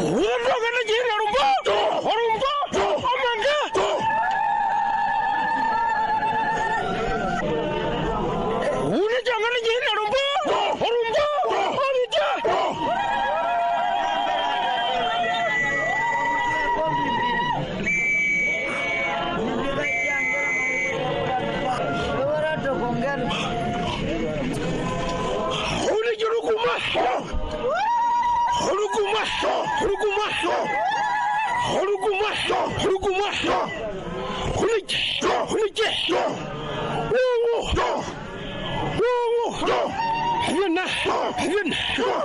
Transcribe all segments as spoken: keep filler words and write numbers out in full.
Uragana jina rumba. Rumba. Amanda. Ule jangan jina rumba. Rumba. Amanda. Ule jurukuma. Huruguma, huruguma, huruguma, huruguma, hulije, hulije, wo, wo, wo, hayana, hayana,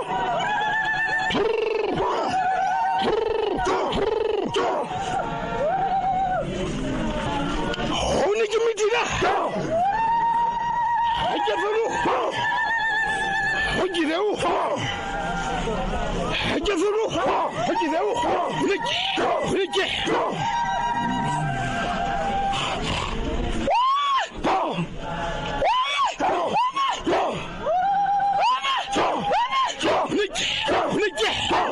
hulije mitila, hajafaru, hajireu. Hajazuru, hajazuru, hulije, hulije. Hulije,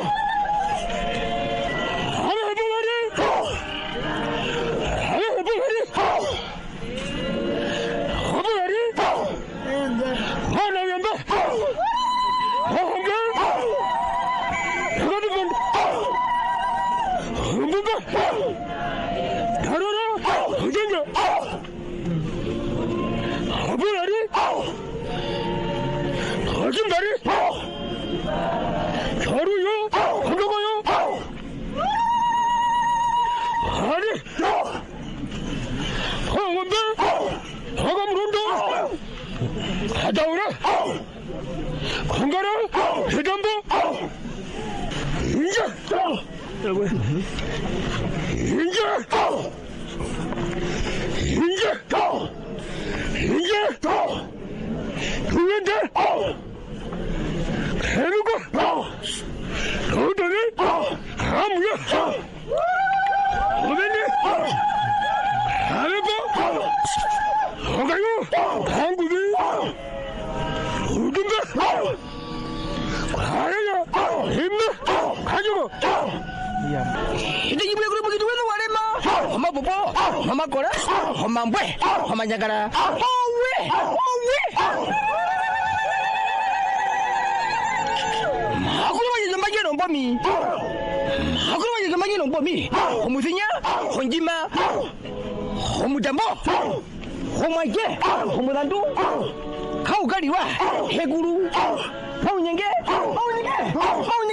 Adaura, Hungara, Hidambo, Inja, Inja, Inja, Inja, Inja, Heruka, Rodani, Hamya, Rodani, Haribo, Hogayo, Hangudi. 우든가 가야야 힘내 가지고 이제 이불에 그래 보기도 왜는 와래 마 엄마 뽀뽀 엄마 거라 엄마 왜 엄마 자가라 어왜 어왜 마구로만 이제 막이 넘범이 마구로만 이제 막이 넘범이 호무시냐 혼지마 호무담보 호마게 호무단도 Kau gari wa heguru mau nyenge mau nyenge mau